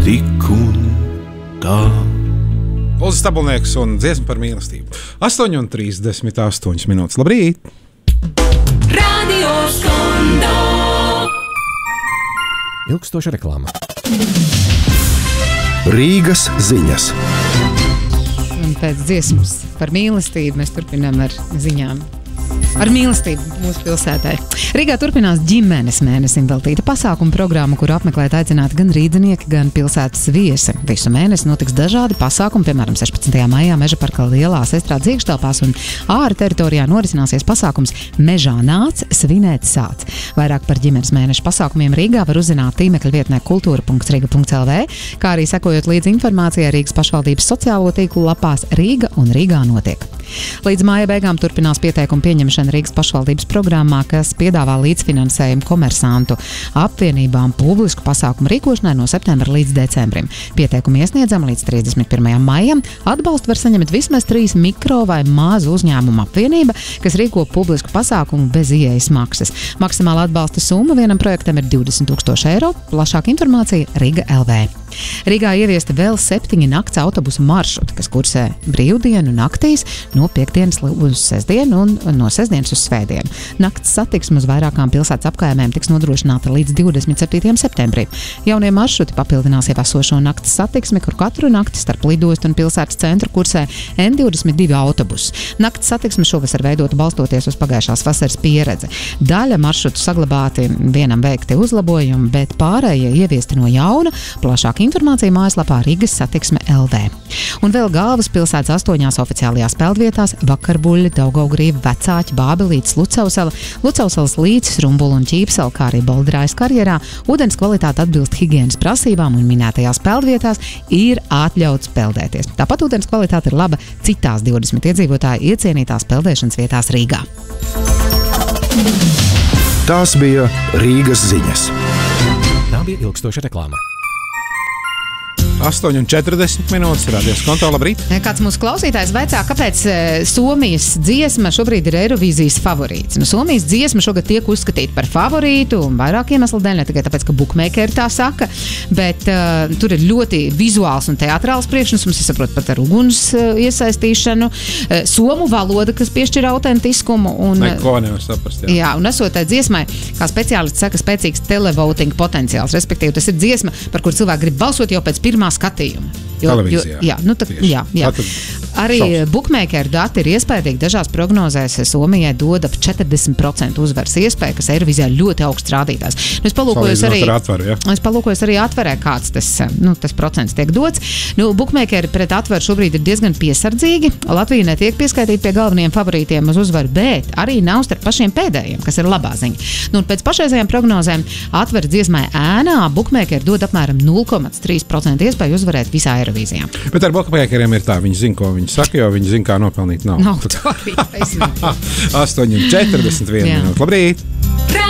tik un tā. Ulzis Stabulnieks un dziesma par mīlestību. 8:38 minūtes. Labrīt! Radio Skondo. Ilgstoša reklāma. Rīgas ziņas. Un pēc dziesmas par mīlestību mēs turpinām ar ziņām. Ar mīlestību mūsu pilsētai. Rīgā turpinās ģimenes mēnesim veltīta pasākuma programma, kuru apmeklēt aicināti gan rīdzinieki, gan pilsētas viesi. Visu mēnesi notiks dažādi pasākumi, piemēram, 16. maijā Meža parka lielās estrādes iekštelpās un āra teritorijā norisināsies pasākums Mežā nāc, svinēt sāc. Vairāk par ģimenes mēneša pasākumiem Rīgā var uzzināt tīmekļa vietnē kultūra.riga.lv, kā arī sekojot līdz informācijai Rīgas pašvaldības sociālo tīklu lapās Rīga un Rīgā notiek. Līdz māja beigām turpinās pieteikumu pieņemšana Rīgas pašvaldības programmā, kas piedāvā līdzfinansējumu komersantu apvienībām publisku pasākumu rīkošanai no septembra līdz decembrim. Pieteikumu iesniedzam līdz 31. maijam. Atbalstu var saņemt vismaz 3 mikro vai mazu uzņēmumu apvienība, kas rīko publisku pasākumu bez ieejas maksas. Maksimāla atbalsta summa vienam projektam ir 20,000 eiro. Plašāka informācija Riga LV. Rīgā ieviesta vēl 7 nakts autobusu maršruti, kas kursē brīvdienu naktīs no piekdienas uz sestdienu un no sestdienas uz svētdienu. Nakts satiksme uz vairākām pilsētas apkaimēm tiks nodrošināta līdz 27. septembrim. Jaunie maršruti papildinās jau esošo nakts satiksmi, kur katru nakti starp lidostu un pilsētas centru kursē N22 autobusu. Nakts satiksme šovasar veidota balstoties uz pagājušās vasaras pieredzi. Daļa maršrutu saglabāti, vienam veikti uzlabojumi, bet pārējie ieviesti no jauna. Plašāka informācija mājaslapā Rīgas satiksme LV. Un vēl galvaspilsētas 8 oficiālajās peldvietās - Vakarbuļļa, Daugavgrīva, Vecāķi, Bābelītes, Lucavsala, Lucavsalas līcis, Rumbula un Ķīpsala, kā arī Bolderājas karjerā. Ūdens kvalitāte atbilst higienas prasībām un minētajās peldvietās ir atļauts peldēties. Tāpat ūdens kvalitāte ir laba citās 20 iedzīvotāju iecienītās peldēšanas vietās Rīgā. Tās bija Rīgas ziņas. Tā bija ilgstoša reklāma. 8:40 minūtes. Radio Skondo, labrīt! Kāds mūsu klausītājs vaicā, kāpēc Somijas dziesma šobrīd ir Eirovīzijas favorīts. Somijas dziesma šogad tiek uzskatīta par favorītu un vairāk iemeslu dēļ, ne tikai tāpēc, ka bookmakeri tā saka, bet tur ir ļoti vizuāls un teatrāls priekšnesums, es saprotu, pat ar uguns iesaistīšanu, somu valoda, kas piešķir autentiskumu. Un, neko nevar saprast. Jā, un esot tā dziesmai, kā speciālisti saka, spēcīgs televoting potenciāls, respektīvi tas ir dziesma, par kur cilvēki grib balsot jau pēc pirmā skatījuma. Televīzijā. Jā. Arī bookmakeru dati ir iespējīgi. Dažās prognozēs Somijai dod ap 40% uzvaras iespēju, kas Eirovīzijā ļoti augsts rādītājs. Es palūkojos arī atverē, kāds tas procents tiek dots. Bookmakeri pret atveru šobrīd ir diezgan piesardzīgi. Latvija netiek pieskaitīta pie galvenajiem favorītiem uz uzvaru, bet arī nav starp pašiem pēdējiem, kas ir labā ziņa. Pēc pašreizējām prognozēm atveru dziesmai ēnā bookmakeri dod apmēram 0,3% iespēju uzvarēt visā Eirovīzijā. Bet ar bookmakeriem ir tā, viņi zina, ko viņi saka, jo viņi zina, kā nopelnīt naudu. 8:41 Labrīt!